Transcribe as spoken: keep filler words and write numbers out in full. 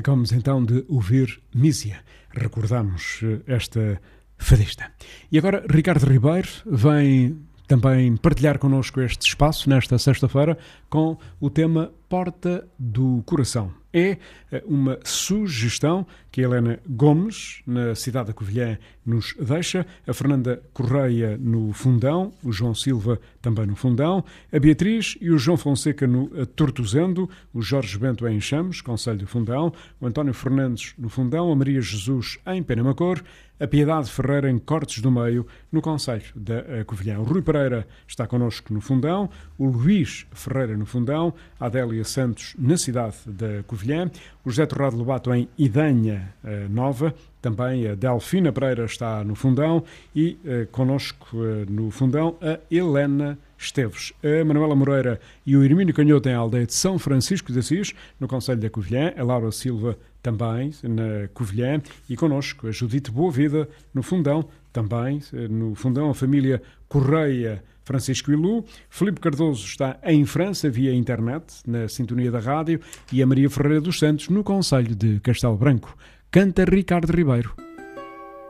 Acabamos então de ouvir Mísia. Recordamos esta fadista. E agora Ricardo Ribeiro vem também partilhar connosco este espaço nesta sexta-feira com o tema Porta do Coração. É uma sugestão que a Helena Gomes, na cidade da Covilhã, nos deixa, a Fernanda Correia no Fundão, o João Silva também no Fundão, a Beatriz e o João Fonseca no Tortozendo, o Jorge Bento em Chames, Conselho do Fundão, o António Fernandes no Fundão, a Maria Jesus em Penamacor, a Piedade Ferreira em Cortes do Meio, no Conselho da Covilhã. O Rui Pereira está connosco no Fundão, o Luís Ferreira no Fundão, a Adélia Santos na cidade da Covilhã, o José Torrado Lobato em Idanha Nova, também a Delfina Pereira está no Fundão e eh, connosco eh, no Fundão a Helena Esteves, a Manuela Moreira e o Hermínio Canhoto em aldeia de São Francisco de Assis, no Conselho da Covilhã, a Laura Silva também na Covilhã e connosco a Judite Boavida no Fundão, também no Fundão a família Correia Francisco e Lu, Filipe Cardoso está em França via internet, na sintonia da rádio, e a Maria Ferreira dos Santos no Conselho de Castelo Branco. Canta Ricardo Ribeiro.